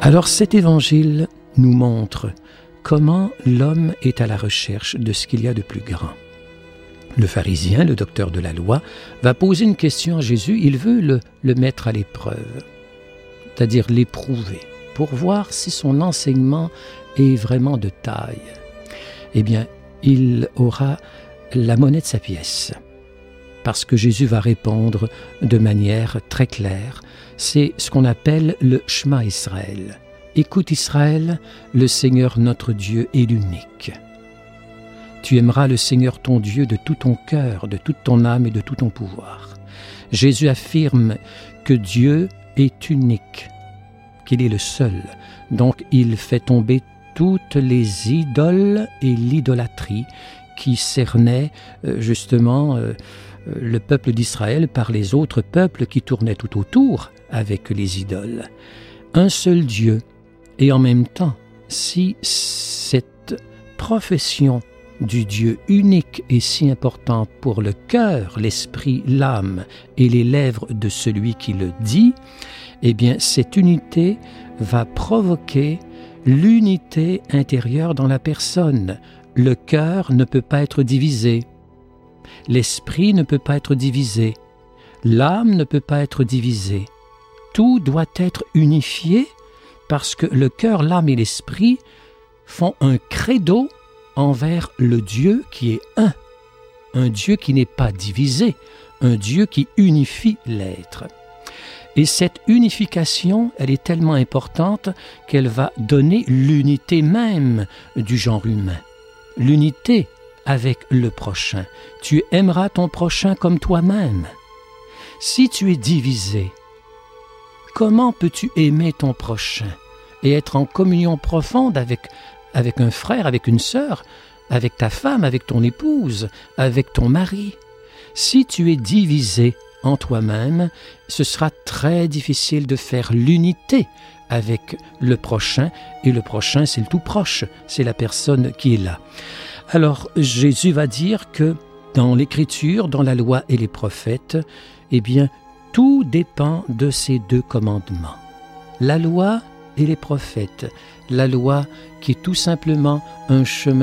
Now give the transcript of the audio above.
Alors cet évangile nous montre comment l'homme est à la recherche de ce qu'il y a de plus grand. Le pharisien, le docteur de la loi, va poser une question à Jésus. Il veut le mettre à l'épreuve, c'est-à-dire l'éprouver, pour voir si son enseignement est vraiment de taille. Eh bien, il aura la monnaie de sa pièce, parce que Jésus va répondre de manière très claire. C'est ce qu'on appelle le Shema Israël. Écoute Israël, le Seigneur notre Dieu est l'unique. Tu aimeras le Seigneur ton Dieu de tout ton cœur, de toute ton âme et de tout ton pouvoir. Jésus affirme que Dieu est unique, qu'il est le seul. Donc il fait tomber toutes les idoles et l'idolâtrie qui cernaient justement le peuple d'Israël par les autres peuples qui tournaient tout autour avec les idoles. Un seul Dieu. Et en même temps, si cette profession du Dieu unique est si importante pour le cœur, l'esprit, l'âme et les lèvres de celui qui le dit, eh bien cette unité va provoquer l'unité intérieure dans la personne. Le cœur ne peut pas être divisé, l'esprit ne peut pas être divisé, l'âme ne peut pas être divisée. Tout doit être unifié parce que le cœur, l'âme et l'esprit font un credo envers le Dieu qui est un Dieu qui n'est pas divisé, un Dieu qui unifie l'être. Et cette unification, elle est tellement importante qu'elle va donner l'unité même du genre humain, l'unité avec le prochain. Tu aimeras ton prochain comme toi-même. Si tu es divisé, comment peux-tu aimer ton prochain et être en communion profonde avec un frère, avec une sœur, avec ta femme, avec ton épouse, avec ton mari? Si tu es divisé en toi-même, ce sera très difficile de faire l'unité avec le prochain, et le prochain, c'est le tout proche, c'est la personne qui est là. Alors, Jésus va dire que dans l'Écriture, dans la loi et les prophètes, eh bien, tout dépend de ces deux commandements. La loi et les prophètes. La loi qui est tout simplement un chemin